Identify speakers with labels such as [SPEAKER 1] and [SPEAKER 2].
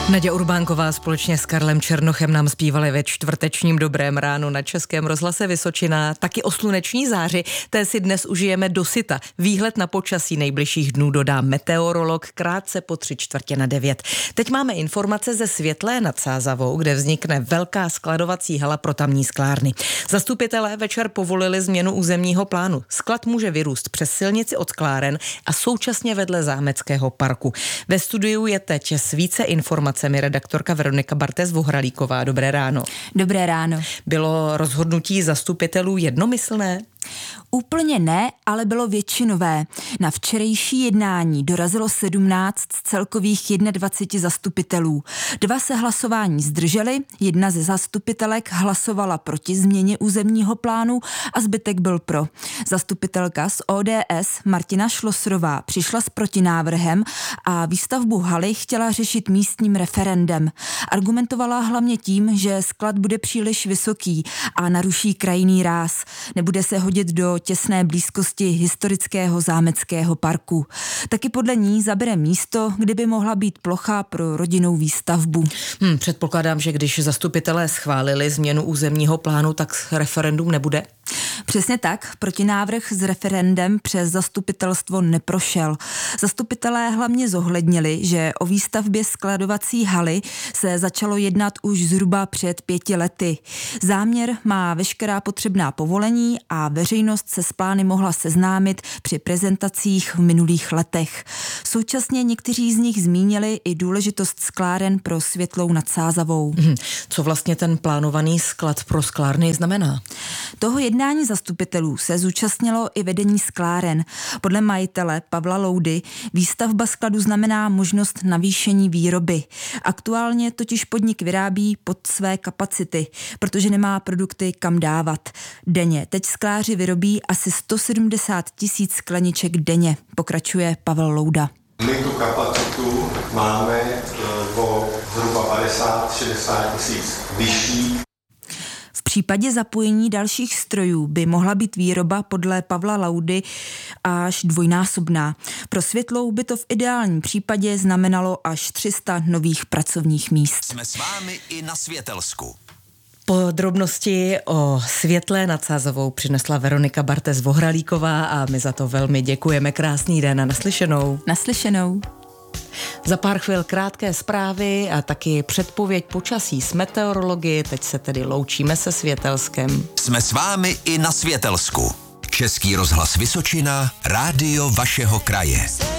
[SPEAKER 1] Naděja Urbánková společně s Karlem Černochem nám zpívali ve čtvrtečním Dobrém ránu na Českém rozhlase Vysočina. Taky o sluneční záři, té si dnes užijeme dosyta. Výhled na počasí nejbližších dnů dodá meteorolog krátce po 8:45. Teď máme informace ze Světlé nad Sázavou, kde vznikne velká skladovací hala pro tamní sklárny. Zastupitelé večer povolili změnu územního plánu. Sklad může vyrůst přes silnici od skláren a současně vedle zámeckého parku. Ve studiu je teď s více informacemi redaktorka Veronika Bartéz-Vohralíková. Dobré ráno.
[SPEAKER 2] Dobré ráno.
[SPEAKER 1] Bylo rozhodnutí zastupitelů jednomyslné?
[SPEAKER 2] Úplně ne, ale bylo většinové. Na včerejší jednání dorazilo 17 z celkových 21 zastupitelů. 2 se hlasování zdrželi, 1 ze zastupitelek hlasovala proti změně územního plánu a zbytek byl pro. Zastupitelka z ODS Martina Šlosrová přišla s protinávrhem a výstavbu haly chtěla řešit místním referendem. Argumentovala hlavně tím, že sklad bude příliš vysoký a naruší krajinný ráz. Nebude se hodit do těsné blízkosti historického zámeckého parku. Taky podle ní zabere místo, kde by mohla být plocha pro rodinnou výstavbu.
[SPEAKER 1] Předpokládám, že když zastupitelé schválili změnu územního plánu, tak referendum nebude?
[SPEAKER 2] Přesně tak, protinávrh s referendem přes zastupitelstvo neprošel. Zastupitelé hlavně zohlednili, že o výstavbě skladovací haly se začalo jednat už zhruba před 5 lety. Záměr má veškerá potřebná povolení a veřejnost se s plány mohla seznámit při prezentacích v minulých letech. Současně někteří z nich zmínili i důležitost skláren pro Světlou nad Sázavou.
[SPEAKER 1] Co vlastně ten plánovaný sklad pro sklárny znamená?
[SPEAKER 2] Toho jednání zastupitelů se zúčastnilo i vedení skláren. Podle majitele Pavla Loudy výstavba skladu znamená možnost navýšení výroby. Aktuálně totiž podnik vyrábí pod své kapacity, protože nemá produkty kam dávat. Denně teď skláři vyrobí asi 170 000 skleniček denně, pokračuje Pavel Louda.
[SPEAKER 3] My tu kapacitu máme o zhruba 50-60 tisíc vyšší.
[SPEAKER 2] V případě zapojení dalších strojů by mohla být výroba podle Pavla Laudy až dvojnásobná. Pro Světlou by to v ideálním případě znamenalo až 300 nových pracovních míst.
[SPEAKER 4] Jsme s vámi i na Světelsku.
[SPEAKER 1] Podrobnosti o Světlé nad Sázavou přinesla Veronika Bartéz-Vohralíková a my za to velmi děkujeme. Krásný den a naslyšenou.
[SPEAKER 2] Naslyšenou.
[SPEAKER 1] Za pár chvil krátké zprávy a taky předpověď počasí s meteorology. Teď se tedy loučíme se Světelskem.
[SPEAKER 4] Jsme s vámi i na Světelsku. Český rozhlas Vysočina, rádio vašeho kraje.